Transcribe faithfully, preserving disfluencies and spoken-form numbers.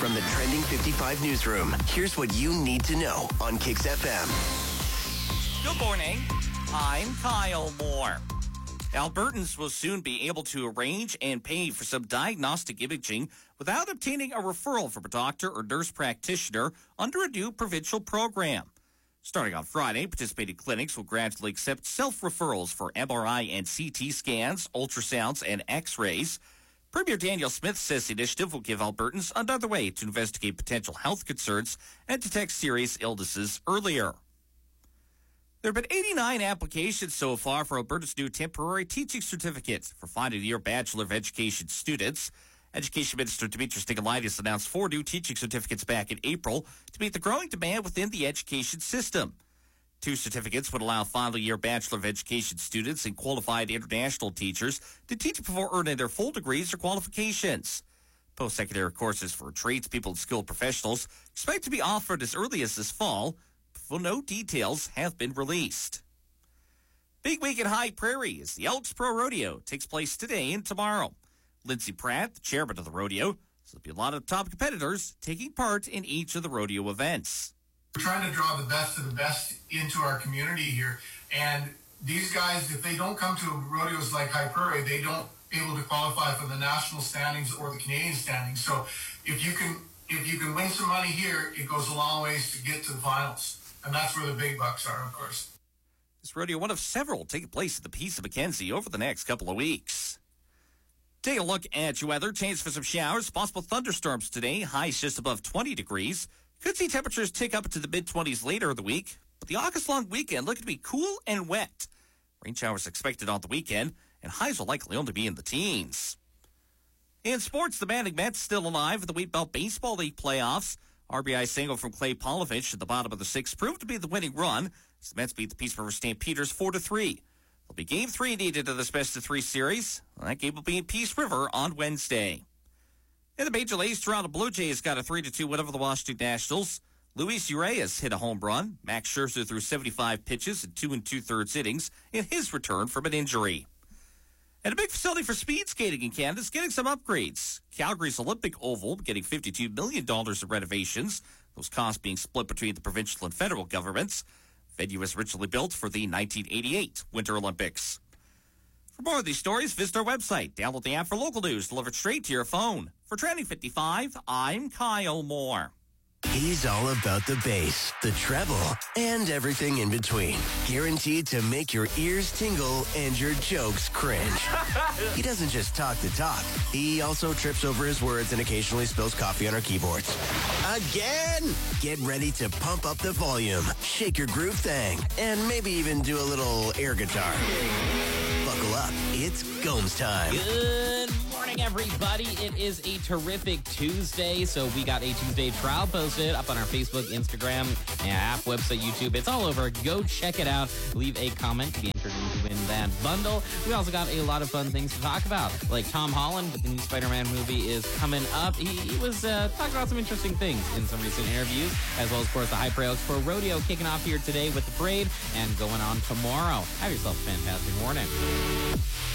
From the Trending fifty-five newsroom, here's what you need to know on Kicks F M. Good morning. I'm Kyle Moore. Albertans will soon be able to arrange and pay for some diagnostic imaging without obtaining a referral from a doctor or nurse practitioner under a new provincial program. Starting on Friday, participating clinics will gradually accept self-referrals for M R I and C T scans, ultrasounds, and x-rays. Premier Daniel Smith says the initiative will give Albertans another way to investigate potential health concerns and detect serious illnesses earlier. There have been eighty-nine applications so far for Alberta's new temporary teaching certificate for final-year Bachelor of Education students. Education Minister Dimitris Nikolaitis announced four new teaching certificates back in April to meet the growing demand within the education system. Two certificates would allow final-year Bachelor of Education students and qualified international teachers to teach before earning their full degrees or qualifications. Post-secondary courses for tradespeople and skilled professionals expect to be offered as early as this fall, but no details have been released. Big week in High Prairie as the Elks Pro Rodeo takes place today and tomorrow. Lindsey Pratt, the chairman of the rodeo, says there'll be a lot of top competitors taking part in each of the rodeo events. We're trying to draw the best of the best into our community here. And these guys, if they don't come to rodeos like High Prairie, they don't able to qualify for the national standings or the Canadian standings. So if you can if you can win some money here, it goes a long ways to get to the finals. And that's where the big bucks are, of course. This rodeo, one of several taking place at the Peace of Mackenzie over the next couple of weeks. Take a look at your weather. Chance for some showers, possible thunderstorms today. Highs just above twenty degrees. Could see temperatures tick up into the mid-twenties later in the week, but the August-long weekend looking to be cool and wet. Rain showers expected on the weekend, and highs will likely only be in the teens. In sports, the Manning Mets still alive in the Wheatbelt Baseball League playoffs. R B I single from Clay Polovich at the bottom of the sixth proved to be the winning run as the Mets beat the Peace River Stampeders four to three. There'll be game three needed in this best-of-three series. That game will be in Peace River on Wednesday. In the Major Leagues, Toronto Blue Jays got a three to two win over the Washington Nationals. Luis Urias hit a home run. Max Scherzer threw seventy-five pitches in two and two-thirds innings in his return from an injury. And a big facility for speed skating in Canada is getting some upgrades. Calgary's Olympic Oval getting fifty-two million dollars in renovations, those costs being split between the provincial and federal governments. Venue was originally built for the nineteen eighty-eight Winter Olympics. For more of these stories, visit our website. Download the app for local news delivered straight to your phone. For Trending fifty-five, I'm Kyle Moore. He's all about the bass, the treble, and everything in between. Guaranteed to make your ears tingle and your jokes cringe. He doesn't just talk the talk. He also trips over his words and occasionally spills coffee on our keyboards. Again! Get ready to pump up the volume, shake your groove thing, and maybe even do a little air guitar. Buckle up. It's Gomes time. Good morning, everybody. It is a terrific Tuesday. So we got a Tuesday trial posted up on our Facebook, Instagram, app, website, YouTube. It's all over. Go check it out. Leave a comment to be entered to win that bundle. We also got a lot of fun things to talk about, like Tom Holland with the new Spider-Man movie is coming up. He, he was uh, talking about some interesting things in some recent interviews, as well as, of course, the High Prairie Elks Pro Rodeo kicking off here today with the parade and going on tomorrow. Have yourself a fantastic morning.